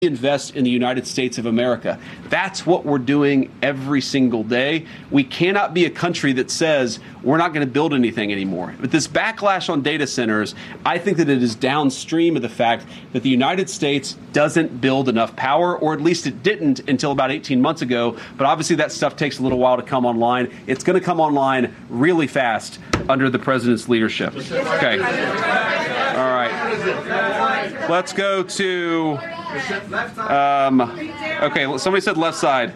invest in the United States of America. That's what we're doing every single day. We cannot be a country that says we're not going to build anything anymore. But this backlash on data centers, I think that it is downstream of the fact that the United States doesn't build enough power, or at least it didn't until about 18 months ago. But obviously that stuff takes a little while to come online. It's going to come online really fast under the president's leadership. Okay. All right. Let's go to... okay, somebody said left side.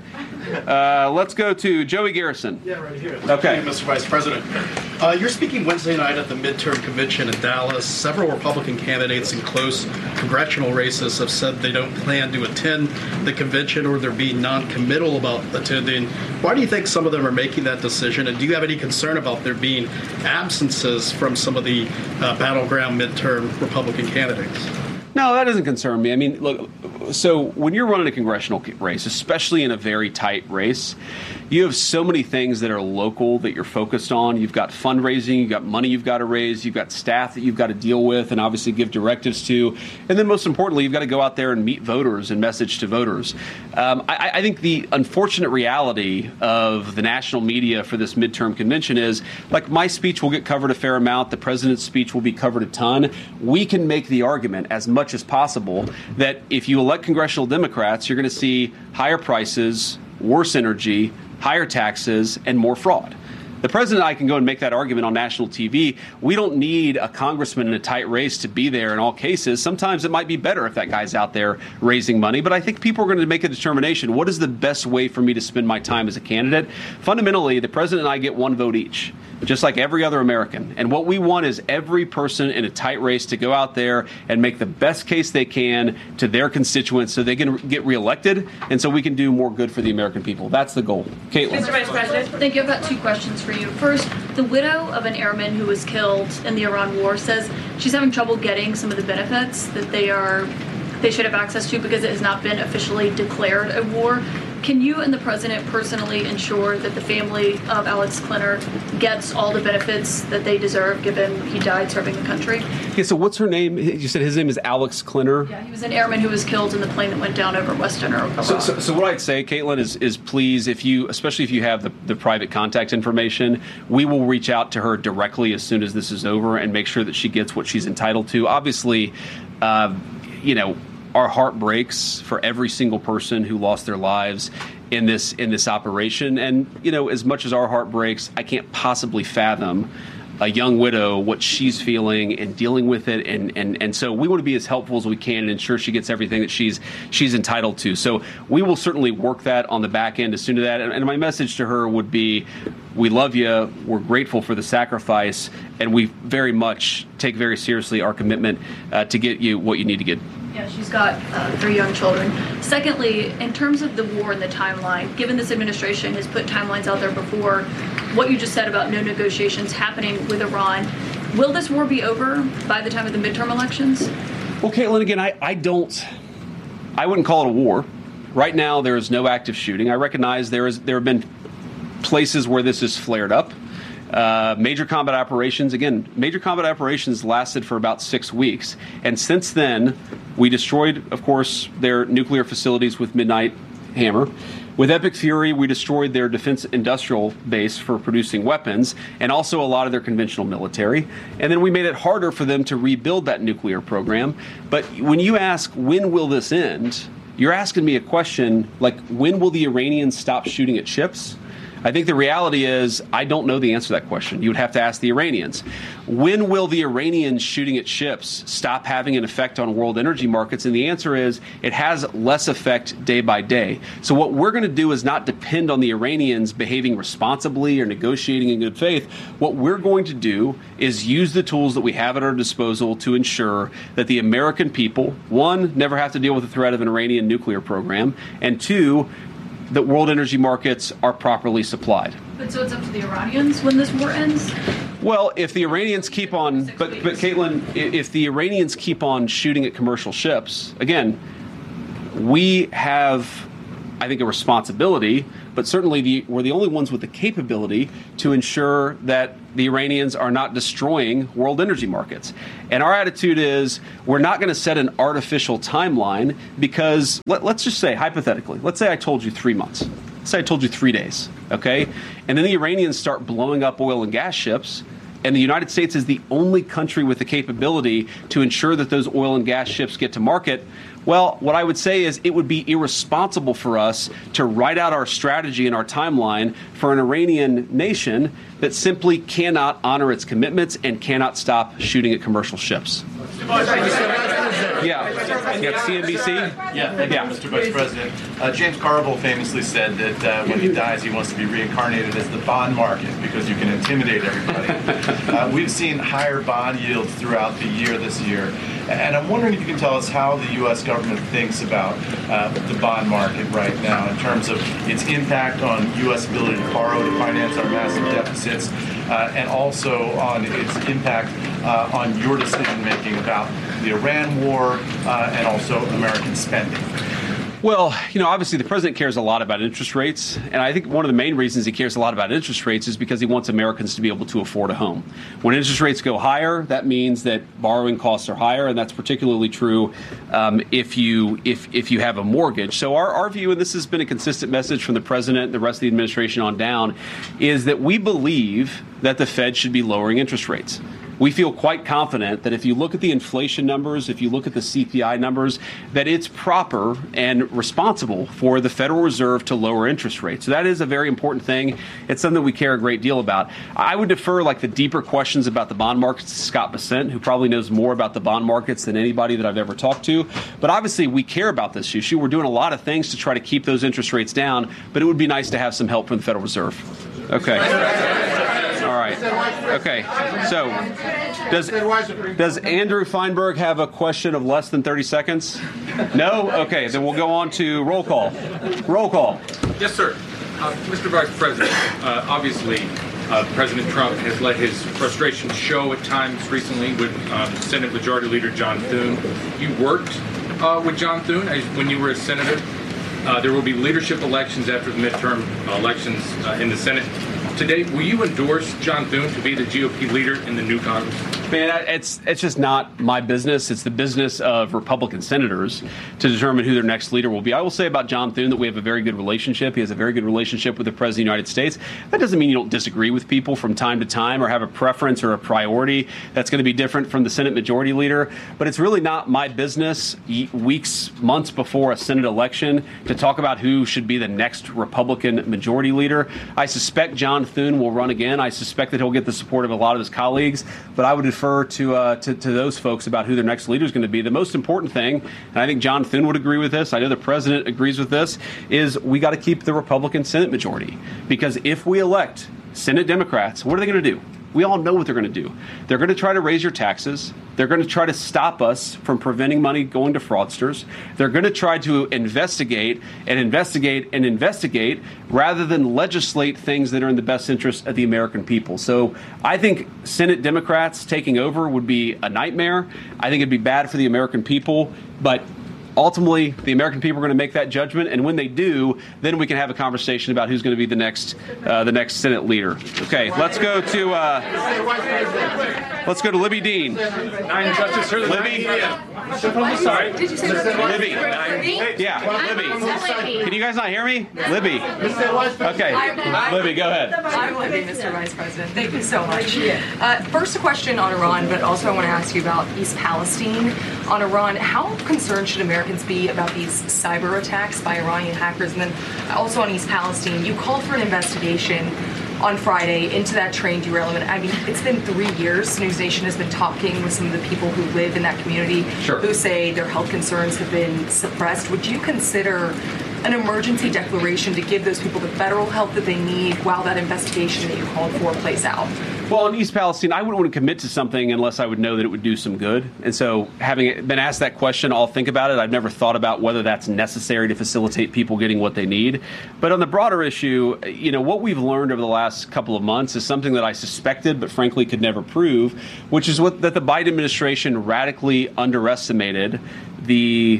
Let's go to Joey Garrison. Yeah, right here. Okay. Thank you, Mr. Vice President. You're speaking Wednesday night at the midterm convention in Dallas. Several Republican candidates in close congressional races have said they don't plan to attend the convention, or they're being non-committal about attending. Why do you think some of them are making that decision? And do you have any concern about there being absences from some of the battleground midterm Republican candidates? No, that doesn't concern me. I mean, look, so when you're running a congressional race, especially in a very tight race, you have so many things that are local that you're focused on. You've got fundraising, you've got money you've got to raise, you've got staff that you've got to deal with and obviously give directives to. And then most importantly, you've got to go out there and meet voters and message to voters. I think the unfortunate reality of the national media for this midterm convention is, like, my speech will get covered a fair amount. The president's speech will be covered a ton. We can make the argument as much as possible that if you elect congressional Democrats, you're going to see higher prices, worse energy, higher taxes, and more fraud. The president and I can go and make that argument on national TV. We don't need a congressman in a tight race to be there in all cases. Sometimes it might be better if that guy's out there raising money. But I think people are going to make a determination. What is the best way for me to spend my time as a candidate? Fundamentally, the president and I get one vote each, just like every other American. And what we want is every person in a tight race to go out there and make the best case they can to their constituents so they can get reelected and so we can do more good for the American people. That's the goal. Caitlin. Mr. Vice President, thank you. I've got two questions for you. First, the widow of an airman who was killed in the Iran war says she's having trouble getting some of the benefits that they should have access to because it has not been officially declared a war. Can you and the president personally ensure that the family of Alex Klinner gets all the benefits that they deserve, given he died serving the country? Okay, so what's her name? You said his name is Alex Klinner? Yeah, he was an airman who was killed in the plane that went down over Western Iraq. So what I'd say, Caitlin, is please, especially if you have the private contact information, we will reach out to her directly as soon as this is over and make sure that she gets what she's entitled to. Obviously, our heart breaks for every single person who lost their lives in this operation. And, as much as our heart breaks, I can't possibly fathom a young widow, what she's feeling and dealing with it. And so we want to be as helpful as we can and ensure she gets everything that she's entitled to. So we will certainly work that on the back end as soon as that. And my message to her would be, we love you. We're grateful for the sacrifice. And we very much take very seriously our commitment to get you what you need to get. Yeah, she's got 3 young children. Secondly, in terms of the war and the timeline, given this administration has put timelines out there before, what you just said about no negotiations happening with Iran, will this war be over by the time of the midterm elections? Well, Caitlin, again, I wouldn't call it a war. Right now, there is no active shooting. I recognize there have been places where this has flared up. Major combat operations lasted for about 6 weeks. And since then, we destroyed, of course, their nuclear facilities with Midnight Hammer. With Epic Fury, we destroyed their defense industrial base for producing weapons and also a lot of their conventional military. And then we made it harder for them to rebuild that nuclear program. But when you ask, when will this end? You're asking me a question like, when will the Iranians stop shooting at ships? I think the reality is I don't know the answer to that question. You would have to ask the Iranians. When will the Iranians shooting at ships stop having an effect on world energy markets? And the answer is it has less effect day by day. So what we're going to do is not depend on the Iranians behaving responsibly or negotiating in good faith. What we're going to do is use the tools that we have at our disposal to ensure that the American people, one, never have to deal with the threat of an Iranian nuclear program, and two, that world energy markets are properly supplied. But so it's up to the Iranians when this war ends? Well, if the Iranians keep on, but Caitlin, if the Iranians keep on shooting at commercial ships, again, we have I think, a responsibility, but certainly we're the only ones with the capability to ensure that the Iranians are not destroying world energy markets. And our attitude is we're not going to set an artificial timeline because let's just say, hypothetically, let's say I told you 3 months. Let's say I told you 3 days, okay? And then the Iranians start blowing up oil and gas ships, and the United States is the only country with the capability to ensure that those oil and gas ships get to market. Well, what I would say is it would be irresponsible for us to write out our strategy and our timeline for an Iranian nation that simply cannot honor its commitments and cannot stop shooting at commercial ships. Yeah, CNBC? Yeah. Mr. Vice President. James Carville famously said that when he dies, he wants to be reincarnated as the bond market because you can intimidate everybody. We've seen higher bond yields throughout the year this year. And I'm wondering if you can tell us how the U.S. government thinks about the bond market right now in terms of its impact on U.S. ability to borrow to finance our massive deficits, and also on its impact on your decision-making about the Iran war and also American spending. Well, obviously the president cares a lot about interest rates, and I think one of the main reasons he cares a lot about interest rates is because he wants Americans to be able to afford a home. When interest rates go higher, that means that borrowing costs are higher, and that's particularly true if you have a mortgage. So our view, and this has been a consistent message from the president and the rest of the administration on down, is that we believe that the Fed should be lowering interest rates. We feel quite confident that if you look at the inflation numbers, if you look at the CPI numbers, that it's proper and responsible for the Federal Reserve to lower interest rates. So that is a very important thing. It's something we care a great deal about. I would defer the deeper questions about the bond markets to Scott Bessent, who probably knows more about the bond markets than anybody that I've ever talked to. But obviously we care about this issue. We're doing a lot of things to try to keep those interest rates down, but it would be nice to have some help from the Federal Reserve. Okay. All right. Okay. So, does Andrew Feinberg have a question of less than 30 seconds? No? Okay. Then we'll go on to roll call. Roll call. Yes, sir. Mr. Vice President, obviously, President Trump has let his frustration show at times recently with Senate Majority Leader John Thune. You worked with John Thune when you were a senator. There will be leadership elections after the midterm elections in the Senate. Today, will you endorse John Thune to be the GOP leader in the new Congress? Man, it's just not my business. It's the business of Republican senators to determine who their next leader will be. I will say about John Thune that we have a very good relationship. He has a very good relationship with the President of the United States. That doesn't mean you don't disagree with people from time to time or have a preference or a priority that's going to be different from the Senate Majority Leader. But it's really not my business weeks, months before a Senate election to talk about who should be the next Republican Majority Leader. I suspect John Thune will run again. I suspect that he'll get the support of a lot of his colleagues, but I would defer to those folks about who their next leader is going to be. The most important thing, and I think John Thune would agree with this, I know the president agrees with this, is we got to keep the Republican Senate majority. Because if we elect Senate Democrats, what are they going to do? We all know what they're going to do. They're going to try to raise your taxes. They're going to try to stop us from preventing money going to fraudsters. They're going to try to investigate rather than legislate things that are in the best interest of the American people. So I think Senate Democrats taking over would be a nightmare. I think it'd be bad for the American people, but ultimately, the American people are going to make that judgment, and when they do, then we can have a conversation about who's going to be the next Senate leader. Okay, let's go to Libby Dean. Libby. Sorry. Did you say Libby? Yeah, Libby. Can you guys not hear me? Libby. Okay, Libby, go ahead. I'm Libby, Mr. Vice President. Thank you so much. First, a question on Iran, but also I want to ask you about East Palestine. On Iran, how concerned should Americans be about these cyber attacks by Iranian hackers? And then also on East Palestine, you called for an investigation on Friday into that train derailment. I mean, it's been 3 years. News Nation has been talking with some of the people who live in that community who say their health concerns have been suppressed. Would you consider an emergency declaration to give those people the federal help that they need while that investigation that you called for plays out? Well, in East Palestine, I wouldn't want to commit to something unless I would know that it would do some good. And so having been asked that question, I'll think about it. I've never thought about whether that's necessary to facilitate people getting what they need. But on the broader issue, what we've learned over the last couple of months is something that I suspected, but frankly could never prove, which is that the Biden administration radically underestimated the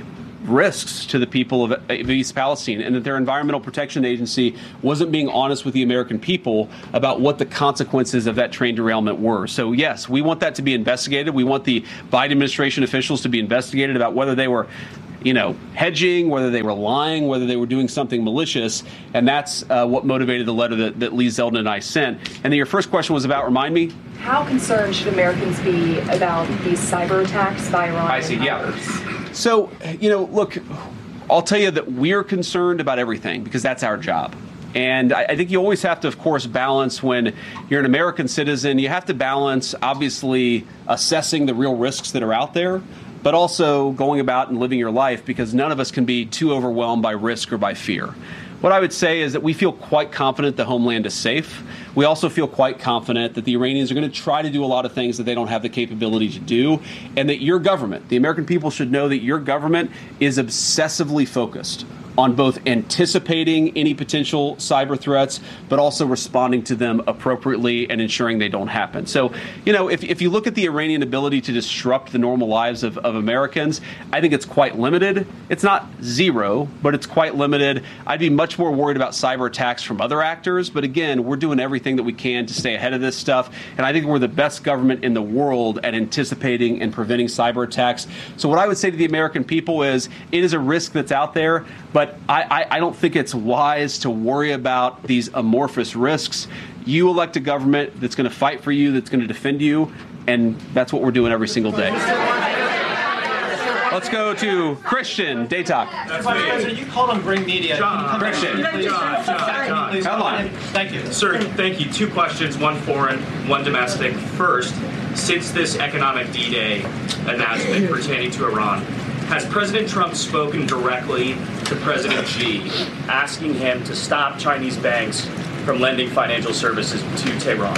risks to the people of East Palestine, and that their Environmental Protection Agency wasn't being honest with the American people about what the consequences of that train derailment were. So yes, we want that to be investigated. We want the Biden administration officials to be investigated about whether they were hedging, whether they were lying, whether they were doing something malicious. And that's what motivated the letter that Lee Zeldin and I sent. And then your first question was about, remind me? How concerned should Americans be about these cyber attacks by Iran? I see, yeah. So, look, I'll tell you that we're concerned about everything because that's our job. And I think you always have to, of course, balance when you're an American citizen. You have to balance, obviously, assessing the real risks that are out there, but also going about and living your life, because none of us can be too overwhelmed by risk or by fear. What I would say is that we feel quite confident the homeland is safe. We also feel quite confident that the Iranians are going to try to do a lot of things that they don't have the capability to do, and that your government, the American people, should know that your government is obsessively focused on both anticipating any potential cyber threats, but also responding to them appropriately and ensuring they don't happen. So, if you look at the Iranian ability to disrupt the normal lives of Americans, I think it's quite limited. It's not zero, but it's quite limited. I'd be much more worried about cyber attacks from other actors. But again, we're doing everything that we can to stay ahead of this stuff. And I think we're the best government in the world at anticipating and preventing cyber attacks. So what I would say to the American people is it is a risk that's out there, but I don't think it's wise to worry about these amorphous risks. You elect a government that's going to fight for you, that's going to defend you, and that's what we're doing every single day. Let's go to Christian Daytalk. President, you called on Bring Media. Christian. John. Come on. Thank you. Sir, thank you. 2 questions, one foreign, one domestic. First, since this economic D-Day announcement pertaining to Iran, has President Trump spoken directly to President Xi, asking him to stop Chinese banks from lending financial services to Tehran?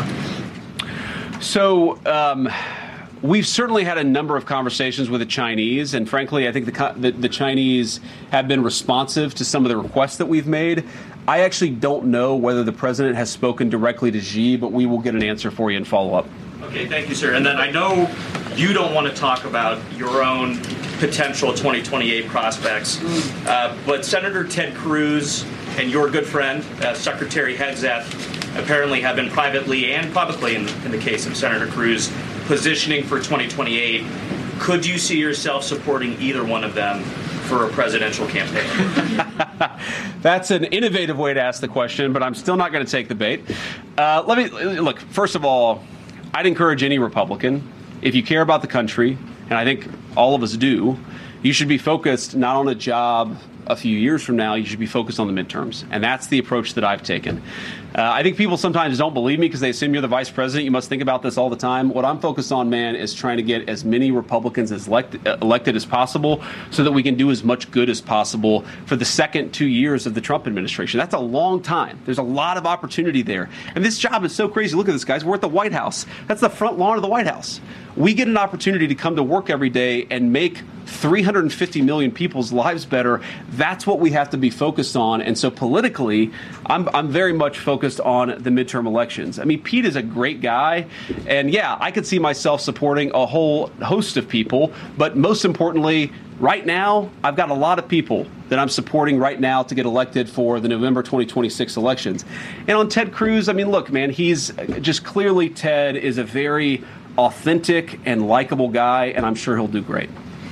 So, we've certainly had a number of conversations with the Chinese, and frankly, I think the Chinese have been responsive to some of the requests that we've made. I actually don't know whether the president has spoken directly to Xi, but we will get an answer for you and follow up. Okay, thank you, sir. And then I know you don't want to talk about your own potential 2028 prospects, but Senator Ted Cruz and your good friend, Secretary Hegseth, apparently have been privately and publicly, in the case of Senator Cruz, positioning for 2028. Could you see yourself supporting either one of them for a presidential campaign? That's an innovative way to ask the question, but I'm still not going to take the bait. Look, first of all, I'd encourage any Republican, if you care about the country, and I think all of us do, you should be focused not on a job a few years from now. You should be focused on the midterms. And that's the approach that I've taken. I think people sometimes don't believe me because they assume you're the vice president. You must think about this all the time. What I'm focused on, man, is trying to get as many Republicans as elected as possible so that we can do as much good as possible for the second 2 years of the Trump administration. That's a long time. There's a lot of opportunity there. And this job is so crazy. Look at this, guys. We're at the White House. That's the front lawn of the White House. We get an opportunity to come to work every day and make 350 million people's lives better. That's what we have to be focused on. And so politically, I'm very much focused on the midterm elections. I mean, Pete is a great guy. And yeah, I could see myself supporting a whole host of people. But most importantly, right now, I've got a lot of people that I'm supporting right now to get elected for the November 2026 elections. And on Ted Cruz, I mean, look, man, he's just clearly, Ted is a very authentic and likable guy, and I'm sure he'll do great.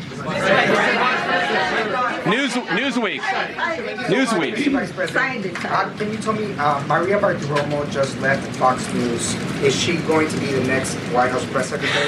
Newsweek. Can you tell me, Maria Bartiromo just left Fox News. Is she going to be the next White House press secretary?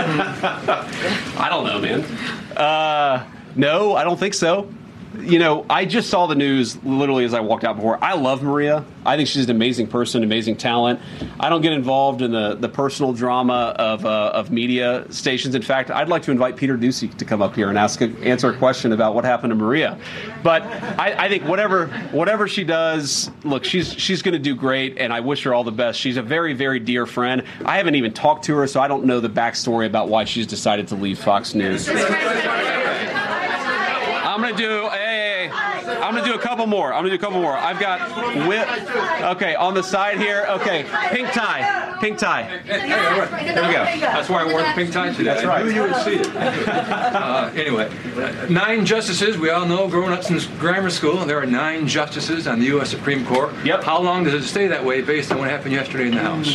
I don't know, man. No, I don't think so. You know, I just saw the news literally as I walked out before. I love Maria. I think she's an amazing person, amazing talent. I don't get involved in the personal drama of media stations. In fact, I'd like to invite Peter Doocy to come up here and answer a question about what happened to Maria. But I think whatever she does, look, she's going to do great, and I wish her all the best. She's a very, very dear friend. I haven't even talked to her, so I don't know the backstory about why she's decided to leave Fox News. I'm going to do I'm gonna do a couple more. I've got okay on the side here. Okay, pink tie. There we go. That's why I wore the pink tie today. That's right. I knew you would see it. Anyway, 9 justices. We all know, growing up since grammar school, there are 9 justices on the U.S. Supreme Court. Yep. How long does it stay that way based on what happened yesterday in the House?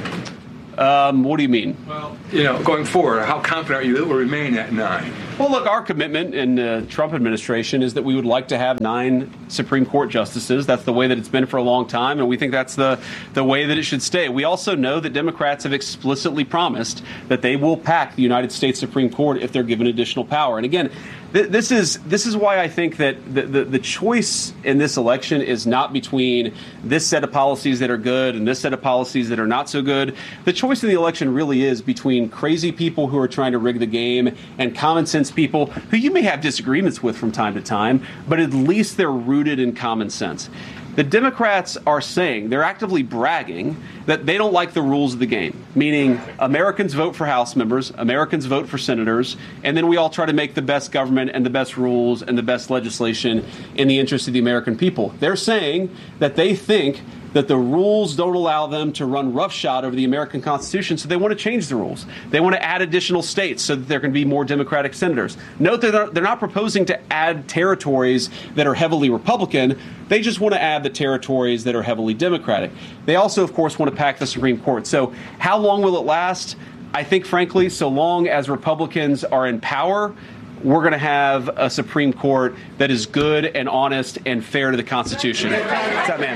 What do you mean? Well, going forward, how confident are you it will remain at 9? Well, look, our commitment in the Trump administration is that we would like to have 9 Supreme Court justices. That's the way that it's been for a long time, and we think that's the way that it should stay. We also know that Democrats have explicitly promised that they will pack the United States Supreme Court if they're given additional power. And again, this is why I think that the choice in this election is not between this set of policies that are good and this set of policies that are not so good. The choice in the election really is between crazy people who are trying to rig the game and common sense people who you may have disagreements with from time to time, but at least they're rooted in common sense. The Democrats are saying, they're actively bragging, that they don't like the rules of the game, meaning Americans vote for House members, Americans vote for senators, and then we all try to make the best government and the best rules and the best legislation in the interest of the American people. They're saying that they think that the rules don't allow them to run roughshod over the American Constitution, so they want to change the rules. They want to add additional states so that there can be more Democratic senators. Note that they're not proposing to add territories that are heavily Republican. They just want to add the territories that are heavily Democratic. They also, of course, want to pack the Supreme Court. So how long will it last? I think, frankly, so long as Republicans are in power, we're going to have a Supreme Court that is good and honest and fair to the Constitution. What's up, man?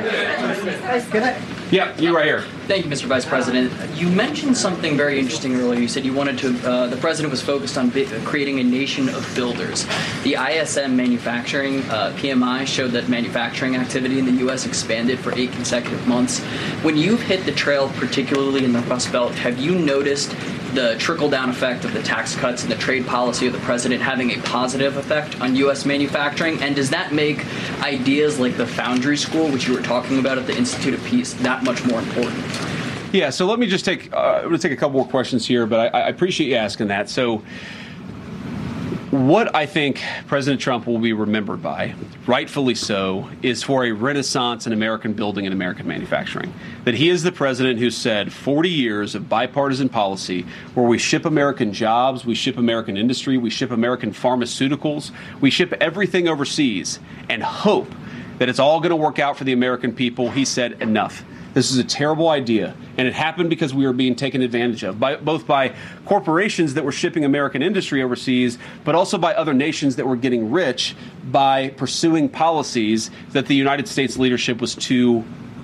Yeah, you right here. Thank you, Mr. Vice President. You mentioned something very interesting earlier. You said you wanted to, the president was focused on creating a nation of builders. The ISM manufacturing PMI showed that manufacturing activity in the U.S. expanded for 8 consecutive months. When you've hit the trail, particularly in the Rust Belt, have you noticed the trickle-down effect of the tax cuts and the trade policy of the president having a positive effect on U.S. manufacturing? And does that make ideas like the Foundry School, which you were talking about at the Institute of Peace, that much more important? Yeah, so let me just I'm going to take a couple more questions here, but I appreciate you asking that. So what I think President Trump will be remembered by, rightfully so, is for a renaissance in American building and American manufacturing. That he is the president who said 40 years of bipartisan policy where we ship American jobs, we ship American industry, we ship American pharmaceuticals, we ship everything overseas and hope that it's all going to work out for the American people. He said enough. This is a terrible idea, and it happened because we were being taken advantage of, both by corporations that were shipping American industry overseas, but also by other nations that were getting rich by pursuing policies that the United States leadership was too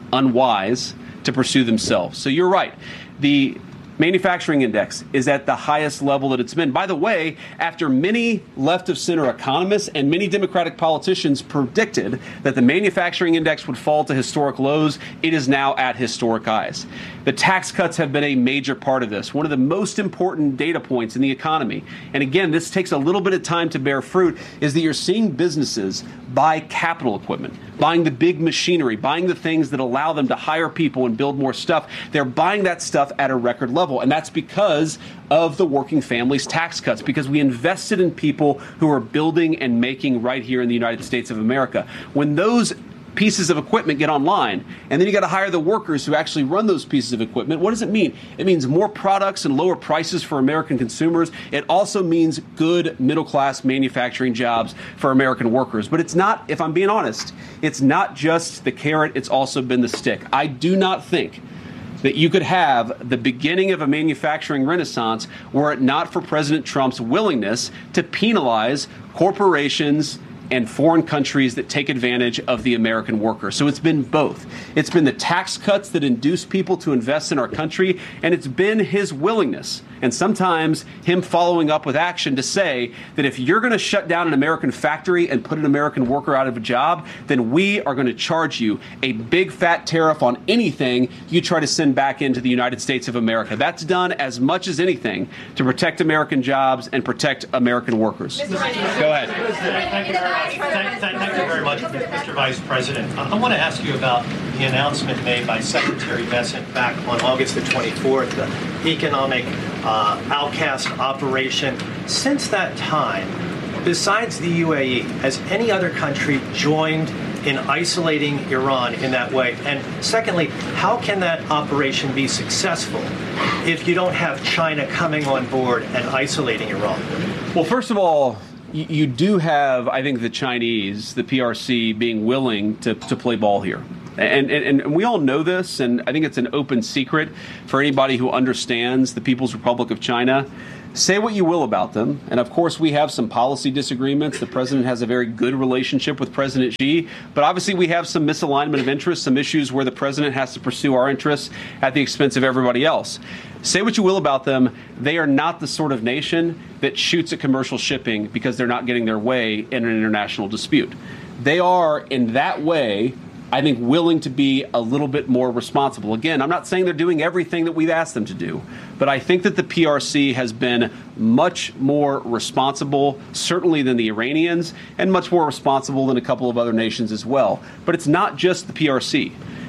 unwise to pursue themselves. So you're right. The manufacturing index is at the highest level that it's been. By the way, after many left-of-center economists and many Democratic politicians predicted that the manufacturing index would fall to historic lows, it is now at historic highs. The tax cuts have been a major part of this, one of the most important data points in the economy. And again, this takes a little bit of time to bear fruit, is that you're seeing businesses buy capital equipment, buying the big machinery, buying the things that allow them to hire people and build more stuff. They're buying that stuff at a record level. And that's because of the working families tax cuts, because we invested in people who are building and making right here in the United States of America. When those pieces of equipment get online, and then you got to hire the workers who actually run those pieces of equipment, what does it mean? It means more products and lower prices for American consumers. It also means good middle-class manufacturing jobs for American workers. But it's not, if I'm being honest, it's not just the carrot, it's also been the stick. I do not think that you could have the beginning of a manufacturing renaissance were it not for President Trump's willingness to penalize corporations and foreign countries that take advantage of the American worker. So it's been both. It's been the tax cuts that induce people to invest in our country, and it's been his willingness, and sometimes him following up with action to say that if you're going to shut down an American factory and put an American worker out of a job, then we are going to charge you a big fat tariff on anything you try to send back into the United States of America. That's done as much as anything to protect American jobs and protect American workers. Go ahead. Thank you very much, Mr. Vice President. I want to ask you about the announcement made by Secretary Bessent back on August the 24th, the economic outcast operation. Since that time, besides the UAE, has any other country joined in isolating Iran in that way? And secondly, how can that operation be successful if you don't have China coming on board and isolating Iran? Well, first of all, you do have, I think, the Chinese, the PRC, being willing to play ball here. And we all know this, and I think it's an open secret for anybody who understands the People's Republic of China. Say what you will about them, and of course we have some policy disagreements. The president has a very good relationship with President Xi, but obviously we have some misalignment of interests, some issues where the president has to pursue our interests at the expense of everybody else. Say what you will about them, they are not the sort of nation that shoots at commercial shipping because they're not getting their way in an international dispute. They are, in that way, I think, willing to be a little bit more responsible. Again, I'm not saying they're doing everything that we've asked them to do, but I think that the PRC has been much more responsible, certainly than the Iranians, and much more responsible than a couple of other nations as well. But it's not just the PRC.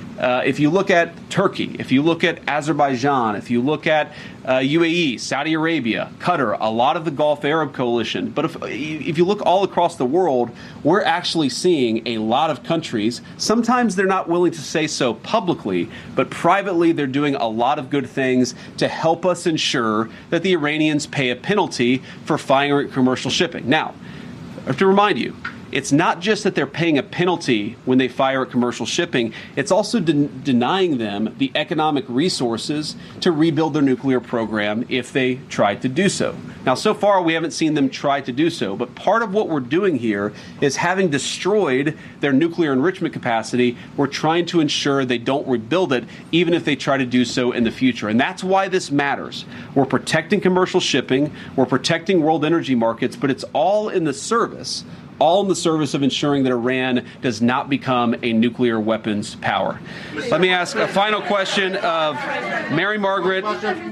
If you look at Turkey, if you look at Azerbaijan, if you look at UAE, Saudi Arabia, Qatar, a lot of the Gulf Arab coalition. But if you look all across the world, we're actually seeing a lot of countries. Sometimes they're not willing to say so publicly, but privately they're doing a lot of good things to help us ensure that the Iranians pay a penalty for firing commercial shipping. Now, I have to remind you, it's not just that they're paying a penalty when they fire at commercial shipping. It's also denying them the economic resources to rebuild their nuclear program if they try to do so. Now, so far, we haven't seen them try to do so. But part of what we're doing here is, having destroyed their nuclear enrichment capacity, we're trying to ensure they don't rebuild it, even if they try to do so in the future. And that's why this matters. We're protecting commercial shipping. We're protecting world energy markets. But it's all in the service of ensuring that Iran does not become a nuclear weapons power. Let me ask a final question of Mary Margaret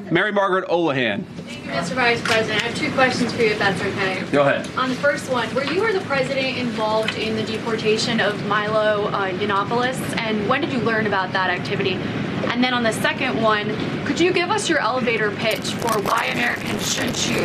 Olohan. Thank you, Mr. Vice President. I have two questions for you, if that's okay. Go ahead. On the first one, were you or the president involved in the deportation of Milo Yiannopoulos, and when did you learn about that activity? And then on the second one, could you give us your elevator pitch for why Americans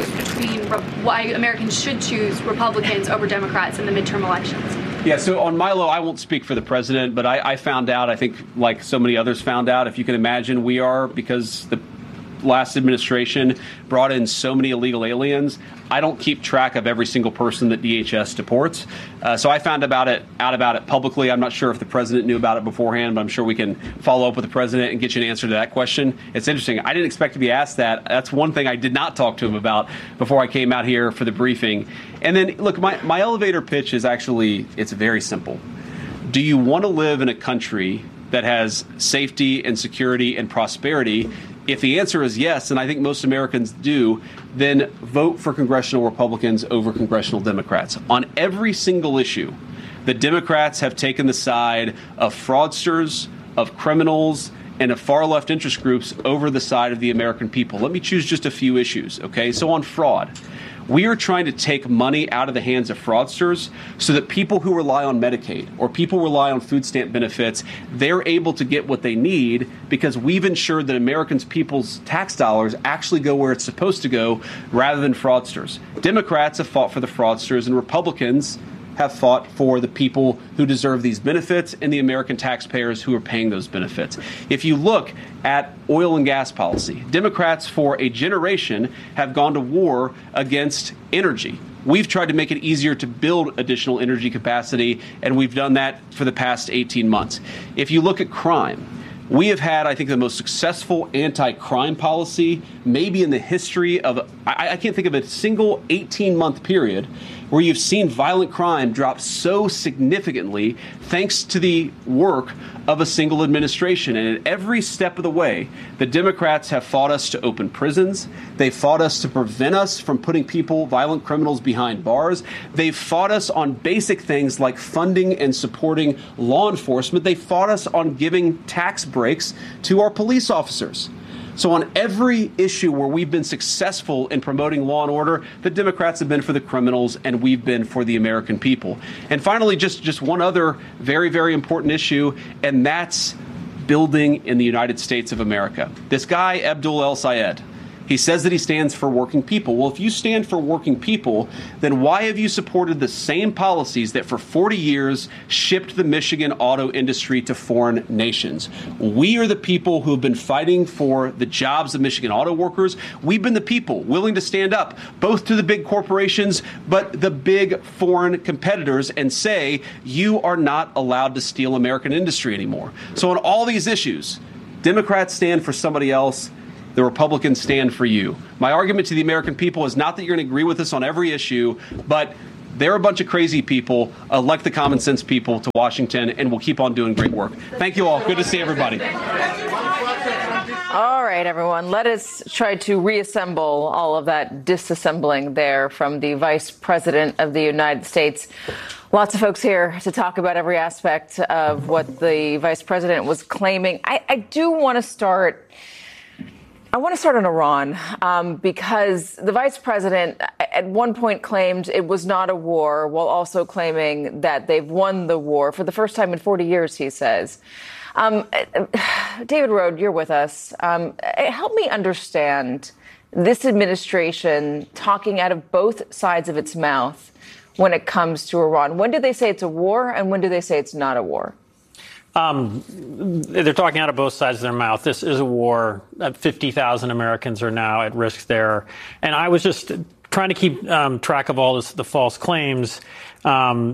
should choose Republicans over Democrats in the midterm elections? Yeah, so on Milo, I won't speak for the president, but I found out, I think like so many others found out, if you can imagine, we are, because the last administration brought in so many illegal aliens, I don't keep track of every single person that DHS deports. So I found out about it publicly. I'm not sure if the president knew about it beforehand, but I'm sure we can follow up with the president and get you an answer to that question. It's interesting. I didn't expect to be asked that. That's one thing I did not talk to him about before I came out here for the briefing. And then, look, my elevator pitch is actually, it's very simple. Do you want to live in a country that has safety and security and prosperity? If the answer is yes, and I think most Americans do, then vote for congressional Republicans over congressional Democrats. On every single issue, the Democrats have taken the side of fraudsters, of criminals, and of far left interest groups over the side of the American people. Let me choose just a few issues, okay? So on fraud, we are trying to take money out of the hands of fraudsters so that people who rely on Medicaid or people rely on food stamp benefits, they're able to get what they need because we've ensured that Americans' people's tax dollars actually go where it's supposed to go rather than fraudsters. Democrats have fought for the fraudsters, and Republicans have fought for the people who deserve these benefits and the American taxpayers who are paying those benefits. If you look at oil and gas policy, Democrats for a generation have gone to war against energy. We've tried to make it easier to build additional energy capacity, and we've done that for the past 18 months. If you look at crime, we have had, I think, the most successful anti-crime policy maybe in the history of, I can't think of a single 18-month period where you've seen violent crime drop so significantly thanks to the work of a single administration. And at every step of the way, the Democrats have fought us to open prisons. They fought us to prevent us from putting people, violent criminals, behind bars. They've fought us on basic things like funding and supporting law enforcement. They fought us on giving tax breaks to our police officers. So on every issue where we've been successful in promoting law and order, the Democrats have been for the criminals and we've been for the American people. And finally, just one other very, very important issue, and that's building in the United States of America. This guy, Abdul El Sayed, He says that he stands for working people. Well, if you stand for working people, then why have you supported the same policies that for 40 years shipped the Michigan auto industry to foreign nations? We are the people who have been fighting for the jobs of Michigan auto workers. We've been the people willing to stand up both to the big corporations, but the big foreign competitors and say, you are not allowed to steal American industry anymore. So on all these issues, Democrats stand for somebody else. The Republicans stand for you. My argument to the American people is not that you're going to agree with us on every issue, but they're a bunch of crazy people. Elect the common sense people to Washington, and we'll keep on doing great work. Thank you all. Good to see everybody. All right, everyone. Let us try to reassemble all of that disassembling there from the Vice President of the United States. Lots of folks here to talk about every aspect of what the Vice President was claiming. I want to start on Iran because the Vice President at one point claimed it was not a war while also claiming that they've won the war for the first time in 40 years, he says. David Rohde, you're with us. Help me understand this administration talking out of both sides of its mouth when it comes to Iran. When do they say it's a war and when do they say it's not a war? They're talking out of both sides of their mouth. This is a war. 50,000 Americans are now at risk there. And I was just trying to keep track of all the false claims. The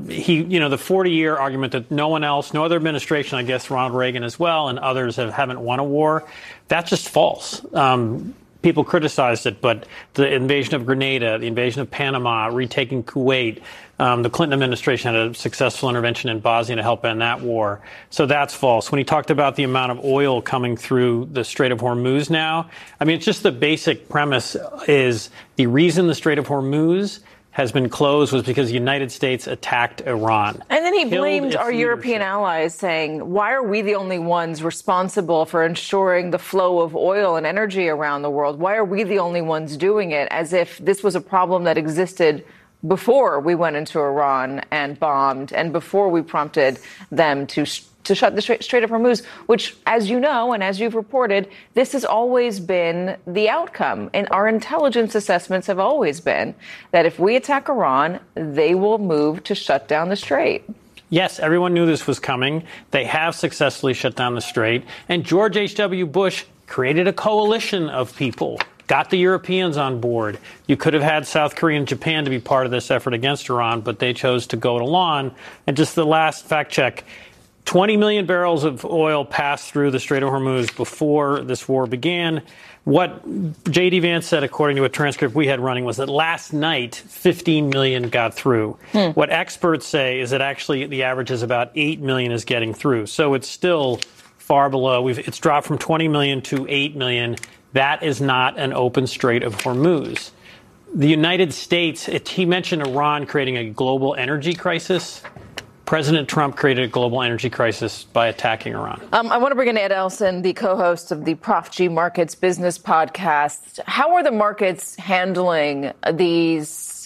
40-year argument that no one else, no other administration, I guess Ronald Reagan as well, and others haven't won a war, that's just false. People criticized it, but the invasion of Grenada, the invasion of Panama, retaking Kuwait, the Clinton administration had a successful intervention in Bosnia to help end that war. So that's false. When he talked about the amount of oil coming through the Strait of Hormuz now, I mean, it's just the basic premise is the reason the Strait of Hormuz has been closed was because the United States attacked Iran. And then he blamed our European allies, saying, why are we the only ones responsible for ensuring the flow of oil and energy around the world? Why are we the only ones doing it? As if this was a problem that existed before we went into Iran and bombed and before we prompted them to shut the Strait of Hormuz, which, as you know, and as you've reported, this has always been the outcome. And our intelligence assessments have always been that if we attack Iran, they will move to shut down the strait. Yes, everyone knew this was coming. They have successfully shut down the strait. And George H.W. Bush created a coalition of people, got the Europeans on board. You could have had South Korea and Japan to be part of this effort against Iran, but they chose to go it alone. And just the last fact check, 20 million barrels of oil passed through the Strait of Hormuz before this war began. What J.D. Vance said, according to a transcript we had running, was that last night, 15 million got through. What experts say is that actually the average is about 8 million is getting through. So it's still far below. It's dropped from 20 million to 8 million. That is not an open Strait of Hormuz. The United States, he mentioned Iran creating a global energy crisis. President Trump created a global energy crisis by attacking Iran. I want to bring in Ed Elson, the co-host of the Prof G Markets Business Podcast. How are the markets handling these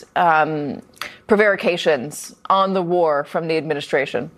prevarications on the war from the administration?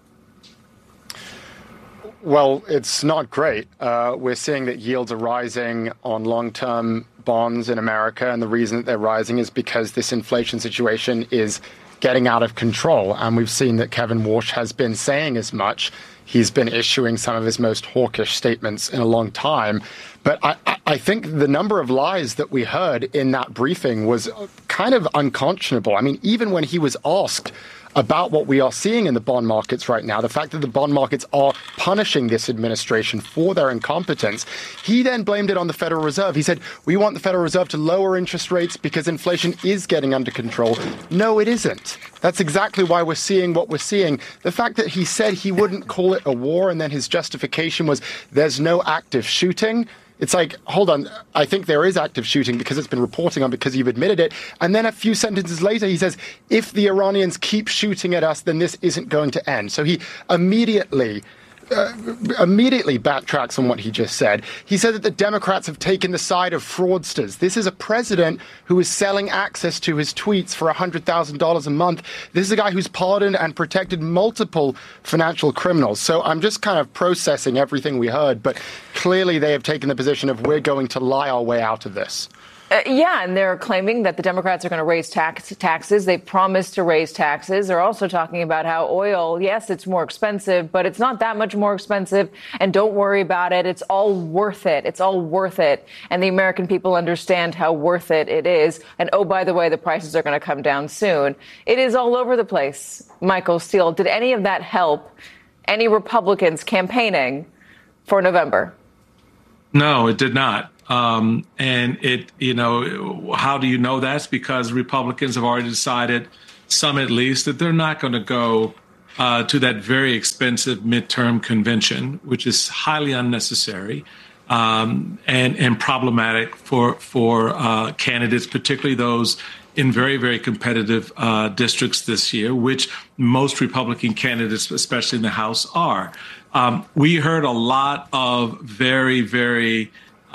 Well, it's not great. We're seeing that yields are rising on long-term bonds in America, and the reason that they're rising is because this inflation situation is getting out of control. And we've seen that Kevin Warsh has been saying as much. He's been issuing some of his most hawkish statements in a long time. But I think the number of lies that we heard in that briefing was kind of unconscionable. I mean, even when he was asked about what we are seeing in the bond markets right now, the fact that the bond markets are punishing this administration for their incompetence, he then blamed it on the Federal Reserve. He said, we want the Federal Reserve to lower interest rates because inflation is getting under control. No, it isn't. That's exactly why we're seeing what we're seeing. The fact that he said he wouldn't call it a war and then his justification was there's no active shooting. It's like, hold on, I think there is active shooting because it's been reporting on because you've admitted it. And then a few sentences later, he says, if the Iranians keep shooting at us, then this isn't going to end. So he immediately backtracks on what he just said. He said that the Democrats have taken the side of fraudsters. This is a president who is selling access to his tweets for $100,000 a month. This is a guy who's pardoned and protected multiple financial criminals. So I'm just kind of processing everything we heard, but clearly they have taken the position of we're going to lie our way out of this. Yeah, and they're claiming that the Democrats are going to raise taxes. They promised to raise taxes. They're also talking about how oil, yes, it's more expensive, but it's not that much more expensive. And don't worry about it. It's all worth it. It's all worth it. And the American people understand how worth it is. And oh, by the way, the prices are going to come down soon. It is all over the place. Michael Steele, did any of that help any Republicans campaigning for November? No, it did not. And it, how do you know that's because Republicans have already decided, some at least, that they're not going to go to that very expensive midterm convention, which is highly unnecessary and problematic for candidates, particularly those in very, very competitive districts this year, which most Republican candidates, especially in the House, are. We heard a lot of very, very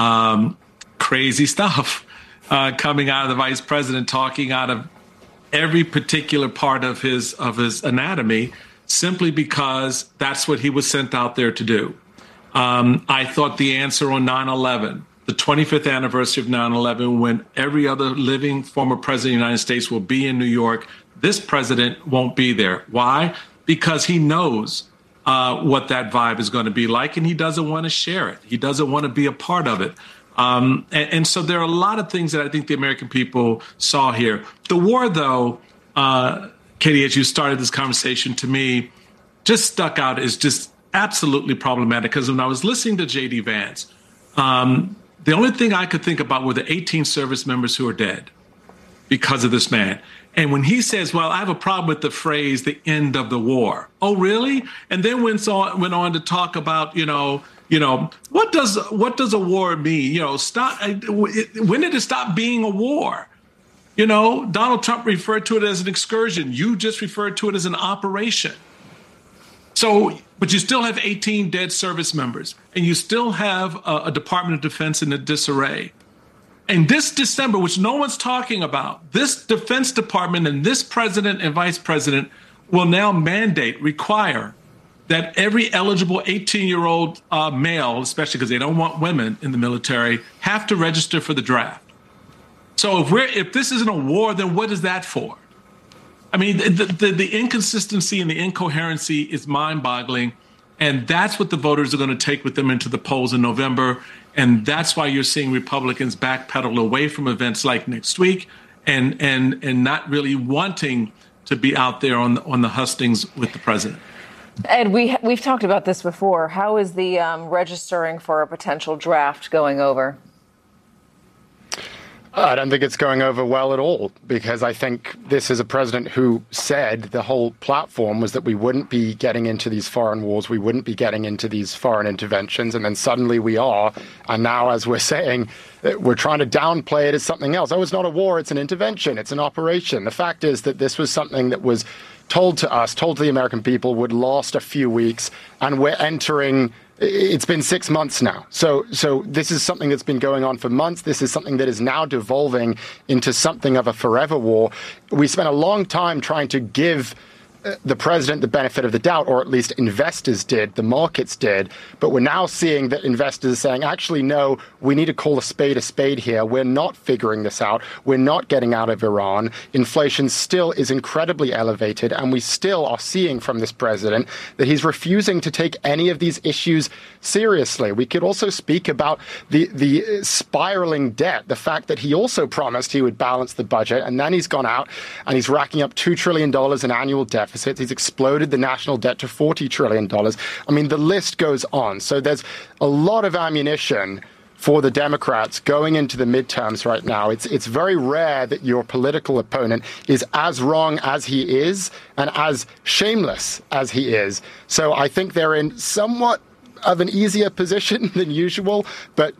crazy stuff coming out of the vice president, talking out of every particular part of his anatomy, simply because that's what he was sent out there to do. I thought the answer on 9/11, the 25th anniversary of 9/11, when every other living former president of the United States will be in New York, this president won't be there. Why? Because he knows what that vibe is going to be like, and he doesn't want to share it. He doesn't want to be a part of it. And so there are a lot of things that I think the American people saw here. The war, though, Katie, as you started this conversation, to me, just stuck out as just absolutely problematic. Because when I was listening to J.D. Vance, the only thing I could think about were the 18 service members who are dead because of this man. And when he says, well, I have a problem with the phrase, the end of the war. Oh, really? And then went on to talk about, what does a war mean? When did it stop being a war? Donald Trump referred to it as an excursion. You just referred to it as an operation. So, but you still have 18 dead service members, and you still have a Department of Defense in a disarray. And this December, which no one's talking about, this Defense Department and this president and vice president will now require that every eligible 18-year-old male, especially because they don't want women in the military, have to register for the draft. So if this isn't a war, then what is that for? I mean, the inconsistency and the incoherency is mind-boggling, and that's what the voters are going to take with them into the polls in November. And that's why you're seeing Republicans backpedal away from events like next week and not really wanting to be out there on the hustings with the president. Ed, we've talked about this before. How is the registering for a potential draft going over? I don't think it's going over well at all, because I think this is a president who said the whole platform was that we wouldn't be getting into these foreign wars, we wouldn't be getting into these foreign interventions, and then suddenly we are. And now, as we're saying, we're trying to downplay it as something else. Oh, it's not a war, it's an intervention, it's an operation. The fact is that this was something that was told to the American people would last a few weeks, and we're entering. It's been 6 months now. So this is something that's been going on for months. This is something that is now devolving into something of a forever war. We spent a long time trying to give the president the benefit of the doubt, or at least investors did, the markets did. But we're now seeing that investors are saying, actually, no, we need to call a spade here. We're not figuring this out. We're not getting out of Iran. Inflation still is incredibly elevated, and we still are seeing from this president that he's refusing to take any of these issues seriously. We could also speak about the spiraling debt, the fact that he also promised he would balance the budget, and then he's gone out and he's racking up $2 trillion in annual deficits. He's exploded the national debt to $40 trillion. I mean, the list goes on. So there's a lot of ammunition for the Democrats going into the midterms right now. It's very rare that your political opponent is as wrong as he is and as shameless as he is. So I think they're in somewhat of an easier position than usual, but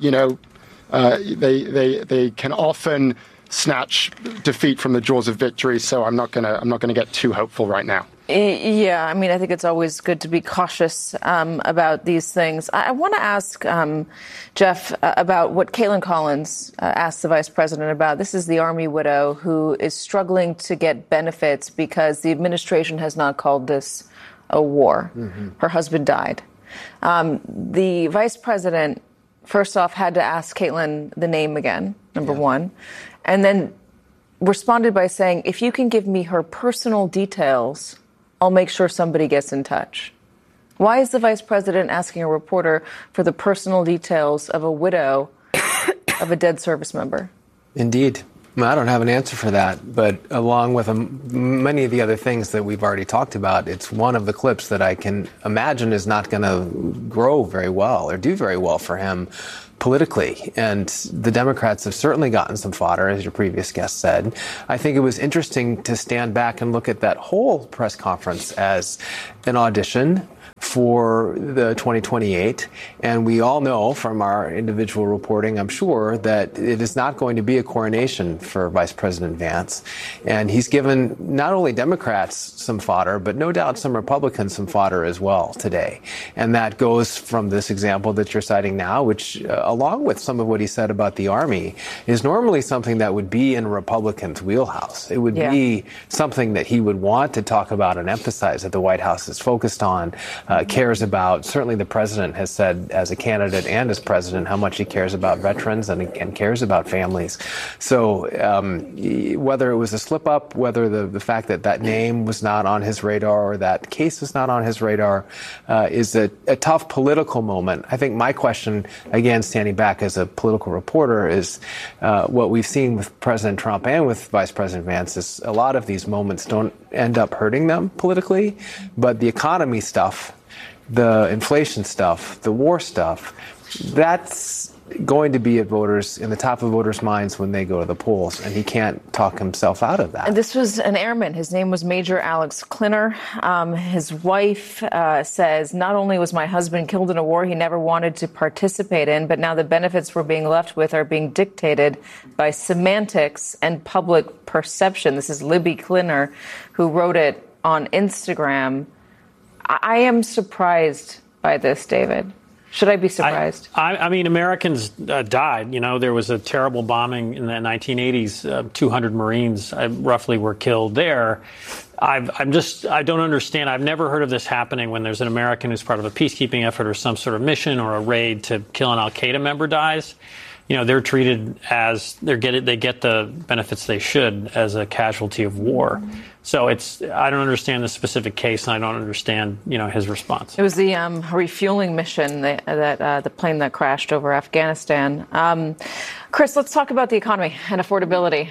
they can often snatch defeat from the jaws of victory. So I'm not gonna get too hopeful right now. Yeah, I mean, I think it's always good to be cautious about these things. I want to ask Jeff about what Caitlin Collins asked the vice president about. This is the Army widow who is struggling to get benefits because the administration has not called this a war. Mm-hmm. Her husband died. The vice president, first off, had to ask Caitlin the name again. number one, and then responded by saying, if you can give me her personal details, I'll make sure somebody gets in touch. Why is the vice president asking a reporter for the personal details of a widow of a dead service member? Indeed. I don't have an answer for that, but along with many of the other things that we've already talked about, it's one of the clips that I can imagine is not going to grow very well or do very well for him politically. And the Democrats have certainly gotten some fodder, as your previous guest said. I think it was interesting to stand back and look at that whole press conference as an audition for the 2028. And we all know from our individual reporting, I'm sure, that it is not going to be a coronation for Vice President Vance. And he's given not only Democrats some fodder, but no doubt some Republicans some fodder as well today. And that goes from this example that you're citing now, which, along with some of what he said about the Army, is normally something that would be in a Republican's wheelhouse. It would be something that he would want to talk about and emphasize that the White House is focused on, cares about. Certainly the president has said as a candidate and as president how much he cares about veterans and cares about families. So whether it was a slip up, whether the fact that that name was not on his radar or that case was not on his radar is a tough political moment. I think my question, again, standing back as a political reporter, is what we've seen with President Trump and with Vice President Vance is a lot of these moments don't end up hurting them politically, but the economy stuff, the inflation stuff, the war stuff, that's going to be at voters, in the top of voters' minds when they go to the polls, and he can't talk himself out of that. And this was an airman. His name was Major Alex Klinner. His wife says, not only was my husband killed in a war he never wanted to participate in, but now the benefits we're being left with are being dictated by semantics and public perception. This is Libby Klinner, who wrote it on Instagram. I am surprised by this, David. Should I be surprised? I mean, Americans died. You know, there was a terrible bombing in the 1980s. 200 Marines roughly were killed there. I don't understand. I've never heard of this happening when there's an American who's part of a peacekeeping effort or some sort of mission or a raid to kill an al-Qaeda member dies. You know, they're treated as they get the benefits they should as a casualty of war. So I don't understand the specific case, and I don't understand, his response. It was the refueling mission, the plane that crashed over Afghanistan. Chris, let's talk about the economy and affordability.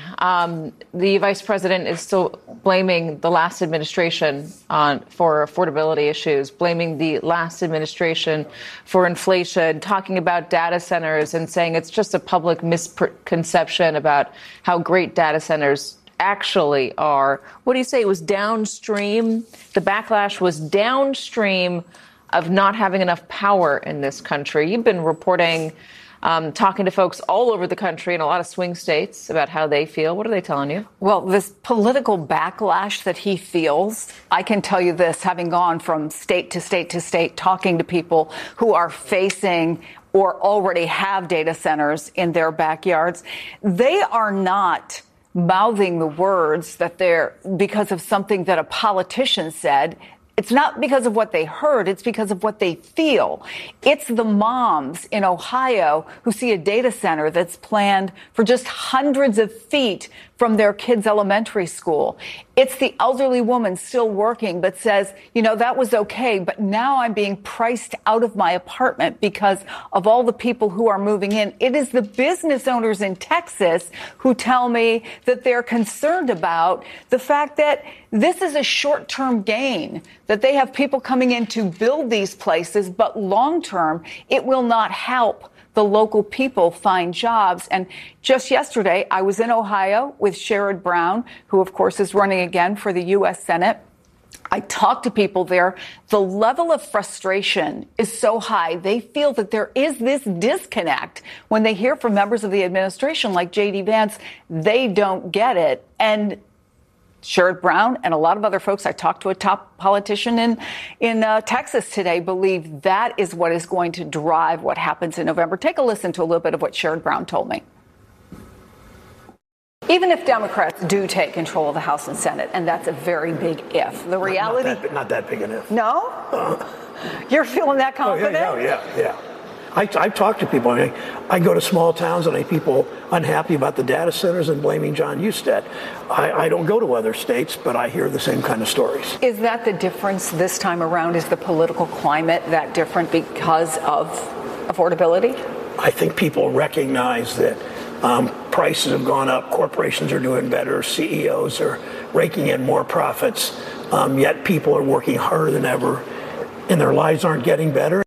The vice president is still blaming the last administration for affordability issues, blaming the last administration for inflation, talking about data centers and saying it's just a public misconception about how great data centers actually are. What do you say? It was downstream. The backlash was downstream of not having enough power in this country. You've been reporting, talking to folks all over the country in a lot of swing states about how they feel. What are they telling you? Well, this political backlash that he feels, I can tell you this, having gone from state to state to state, talking to people who are facing or already have data centers in their backyards, they are not mouthing the words that they're because of something that a politician said. It's not because of what they heard. It's because of what they feel. It's the moms in Ohio who see a data center that's planned for just hundreds of feet from their kids' elementary school. It's the elderly woman still working but says, that was okay, but now I'm being priced out of my apartment because of all the people who are moving in. It is the business owners in Texas who tell me that they're concerned about the fact that this is a short-term gain, that they have people coming in to build these places, but long-term, it will not help the local people find jobs. And just yesterday, I was in Ohio with Sherrod Brown, who, of course, is running again for the U.S. Senate. I talked to people there. The level of frustration is so high. They feel that there is this disconnect when they hear from members of the administration like J.D. Vance. They don't get it. And Sherrod Brown and a lot of other folks, I talked to a top politician in Texas today, believe that is what is going to drive what happens in November. Take a listen to a little bit of what Sherrod Brown told me. Even if Democrats do take control of the House and Senate, and that's a very big if, the reality... Not that big an if. No? You're feeling that confident? Oh, yeah. I've talked to people. I go to small towns and I people unhappy about the data centers and blaming John Husted. I don't go to other states, but I hear the same kind of stories. Is that the difference this time around? Is the political climate that different because of affordability? I think people recognize that prices have gone up, corporations are doing better, CEOs are raking in more profits, yet people are working harder than ever, and their lives aren't getting better.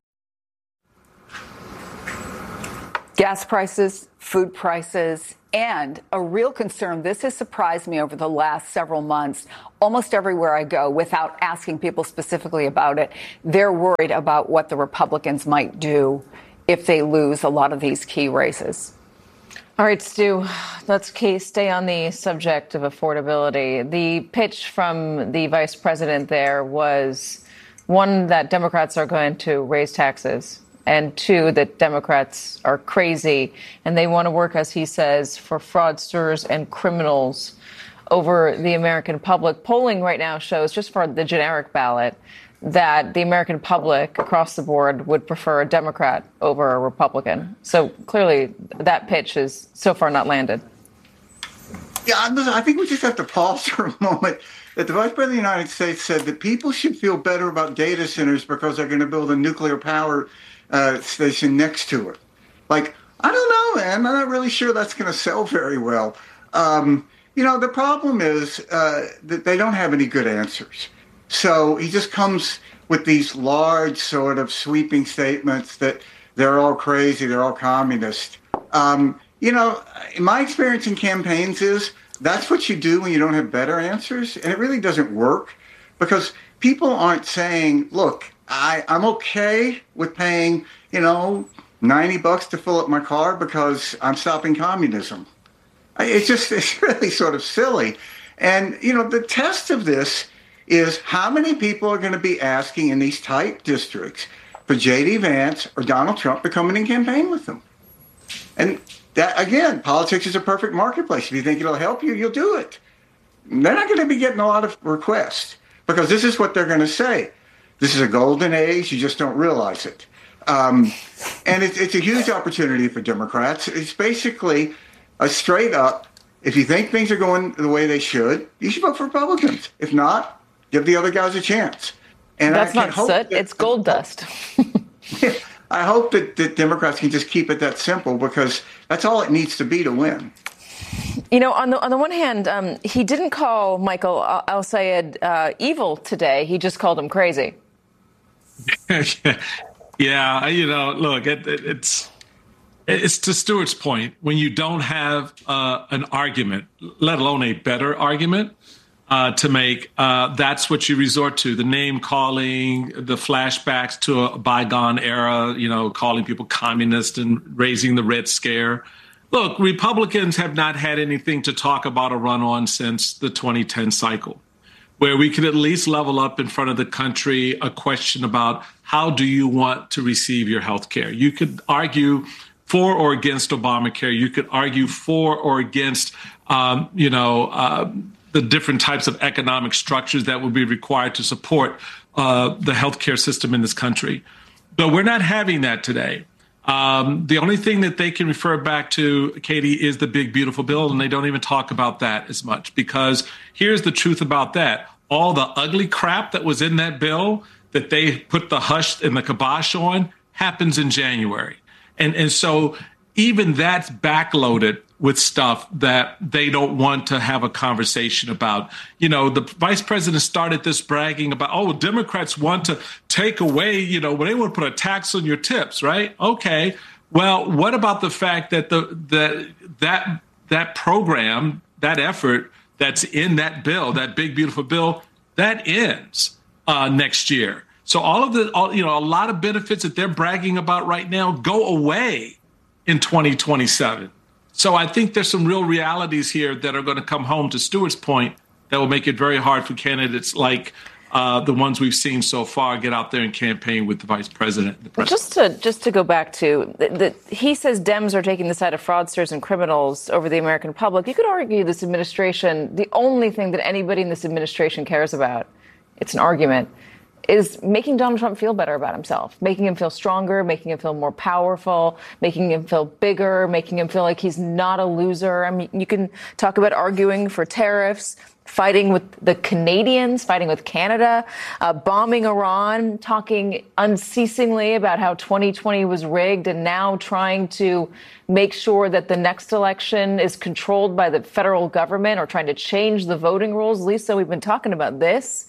Gas prices, food prices, and a real concern. This has surprised me over the last several months. Almost everywhere I go, without asking people specifically about it, they're worried about what the Republicans might do if they lose a lot of these key races. All right, Stu, let's stay on the subject of affordability. The pitch from the vice president there was, one, that Democrats are going to raise taxes, and two, that Democrats are crazy and they want to work, as he says, for fraudsters and criminals over the American public. Polling right now shows, just for the generic ballot, that the American public across the board would prefer a Democrat over a Republican. So clearly that pitch has so far not landed. Yeah, I think we just have to pause for a moment. That the Vice President of the United States said that people should feel better about data centers because they're going to build a nuclear power station next to it. Like, I don't know, man. I'm not really sure that's going to sell very well. The problem is that they don't have any good answers. So he just comes with these large sort of sweeping statements that they're all crazy, they're all communist. My experience in campaigns is that's what you do when you don't have better answers. And it really doesn't work because people aren't saying, look, I'm okay with paying, $90 to fill up my car because I'm stopping communism. It's really sort of silly. And, the test of this is how many people are going to be asking in these tight districts for J.D. Vance or Donald Trump to come in and campaign with them. And that, again, politics is a perfect marketplace. If you think it'll help you, you'll do it. They're not going to be getting a lot of requests because this is what they're going to say. This is a golden age. You just don't realize it. And it's a huge opportunity for Democrats. It's basically a straight up, if you think things are going the way they should, you should vote for Republicans. If not, give the other guys a chance. And that's not soot, it's gold dust. I hope that Democrats can just keep it that simple because that's all it needs to be to win. On the one hand, he didn't call Michael Al-Sayed evil today. He just called him crazy. Yeah, look, it's to Stuart's point. When you don't have an argument, let alone a better argument, to make, that's what you resort to. The name calling, the flashbacks to a bygone era, calling people communist and raising the Red Scare. Look, Republicans have not had anything to talk about or run on since the 2010 cycle, where we could at least level up in front of the country a question about how do you want to receive your health care? You could argue for or against Obamacare. You could argue for or against, the different types of economic structures that would be required to support the healthcare system in this country. But we're not having that today. The only thing that they can refer back to, Katie, is the big, beautiful bill, and they don't even talk about that as much because here's the truth about that. All the ugly crap that was in that bill that they put the hush and the kibosh on happens in January. And so even that's backloaded with stuff that they don't want to have a conversation about. The vice president started this bragging about, Democrats want to take away, they want to put a tax on your tips, right? Okay. Well, what about the fact that that program, that effort that's in that bill, that big, beautiful bill, that ends next year. So a lot of benefits that they're bragging about right now go away in 2027. So I think there's some real realities here that are going to come home, to Stuart's point, that will make it very hard for candidates like the ones we've seen so far get out there and campaign with the vice president. Just to go back to, he says Dems are taking the side of fraudsters and criminals over the American public. You could argue this administration, the only thing that anybody in this administration cares about, it's an argument, is making Donald Trump feel better about himself, making him feel stronger, making him feel more powerful, making him feel bigger, making him feel like he's not a loser. I mean, you can talk about arguing for tariffs, fighting with the Canadians, fighting with Canada, bombing Iran, talking unceasingly about how 2020 was rigged, and now trying to make sure that the next election is controlled by the federal government, or trying to change the voting rules. Lisa, we've been talking about this.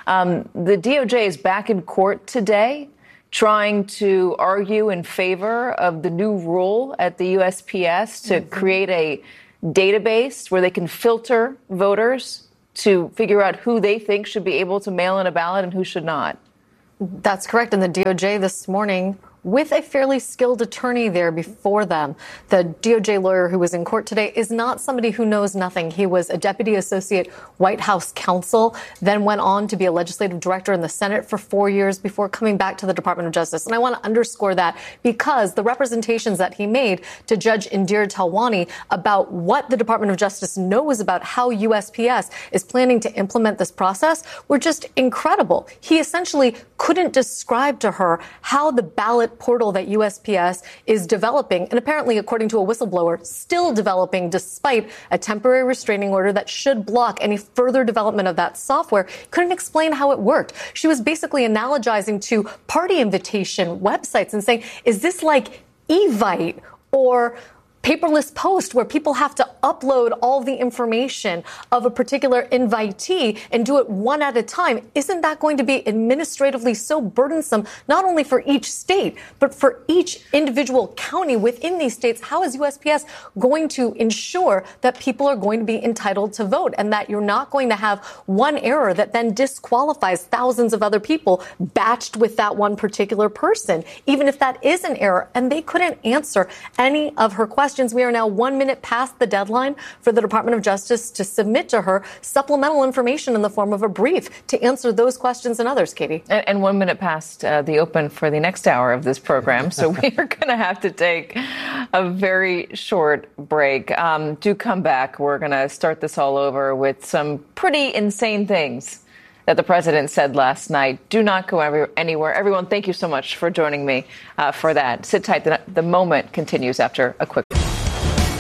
The DOJ is back in court today trying to argue in favor of the new rule at the USPS to create a database where they can filter voters to figure out who they think should be able to mail in a ballot and who should not. That's correct. And the DOJ this morning, with a fairly skilled attorney there before them, the DOJ lawyer who was in court today is not somebody who knows nothing. He was a deputy associate White House counsel, then went on to be a legislative director in the Senate for 4 years before coming back to the Department of Justice. And I want to underscore that because the representations that he made to Judge Indira Talwani about what the Department of Justice knows about how USPS is planning to implement this process were just incredible. He essentially couldn't describe to her how the ballot portal that USPS is developing, and apparently, according to a whistleblower, still developing despite a temporary restraining order that should block any further development of that software, couldn't explain how it worked. She was basically analogizing to party invitation websites and saying, is this like Evite or paperless post where people have to upload all the information of a particular invitee and do it one at a time? Isn't that going to be administratively so burdensome, not only for each state, but for each individual county within these states? How is USPS going to ensure that people are going to be entitled to vote and that you're not going to have one error that then disqualifies thousands of other people batched with that one particular person, even if that is an error? And they couldn't answer any of her questions. We are now 1 minute past the deadline for the Department of Justice to submit to her supplemental information in the form of a brief to answer those questions and others, Katie. And 1 minute past the open for the next hour of this program. So we are going to have to take a very short break. Do come back. We're going to start this all over with some pretty insane things that the president said last night. Do not go anywhere. Everyone, thank you so much for joining me for that. Sit tight. The moment continues after a quick